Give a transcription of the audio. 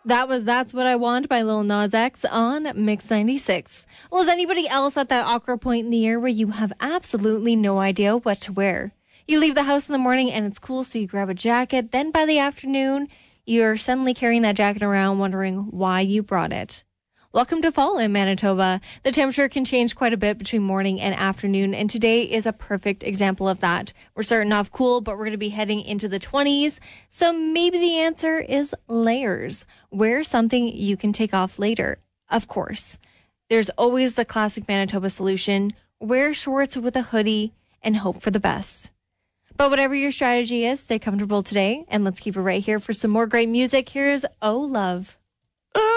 That's What I Want by Lil Nas X on Mix 96. Well, is anybody else at that awkward point in the year where you have absolutely no idea what to wear? You leave the house in the morning and it's cool, so you grab a jacket. Then by the afternoon, you're suddenly carrying that jacket around wondering why you brought it. Welcome to fall in Manitoba. The temperature can change quite a bit between morning and afternoon, and today is a perfect example of that. We're starting off cool, but we're going to be heading into the 20s, so maybe the answer is layers. Wear something you can take off later. Of course, there's always the classic Manitoba solution. Wear shorts with a hoodie and hope for the best. But whatever your strategy is, stay comfortable today, and let's keep it right here for some more great music. Here's Oh Love.